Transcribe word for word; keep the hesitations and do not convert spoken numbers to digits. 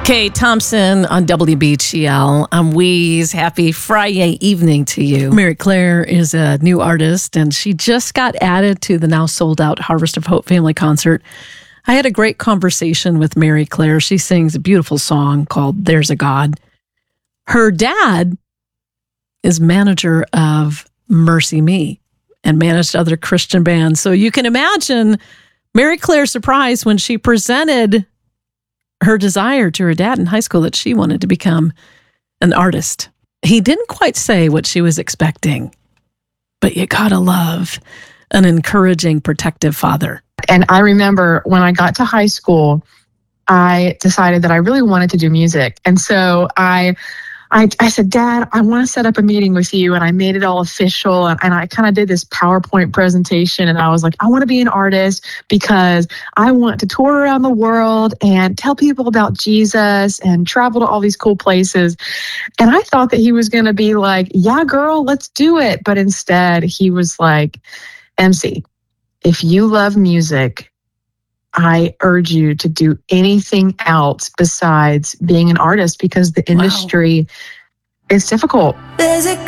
Kate Thompson on W B G L. I'm Weeze. Happy Friday evening to you. Mary Claire is a new artist, and she just got added to the now sold-out Harvest of Hope Family Concert. I had a great conversation with Mary Claire. She sings a beautiful song called There's a God. Her dad is manager of Mercy Me and managed other Christian bands. So you can imagine Mary Claire's surprise when she presented her desire to her dad in high school that she wanted to become an artist. He didn't quite say what she was expecting, but you gotta love an encouraging, protective father. And I remember when I got to high school, I decided that I really wanted to do music. And so I I, I said, Dad, I want to set up a meeting with you. And I made it all official. And, and I kind of did this PowerPoint presentation. And I was like, I want to be an artist because I want to tour around the world and tell people about Jesus and travel to all these cool places. And I thought that he was going to be like, yeah, girl, let's do it. But instead, he was like, M C, if you love music, I urge you to do anything else besides being an artist because the industry wow. is difficult. There's a